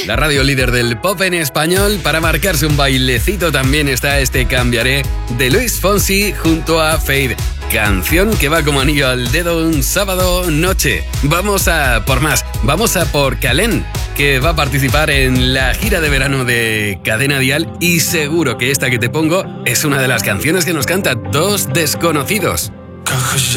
La radio líder del pop en español. Para marcarse un bailecito también está este Cambiaré de Luis Fonsi junto a Fade. Canción que va como anillo al dedo un sábado noche. Vamos a por más. Vamos a por Kalén, que va a participar en la gira de verano de Cadena Dial, y seguro que esta que te pongo es una de las canciones que nos canta Dos Desconocidos.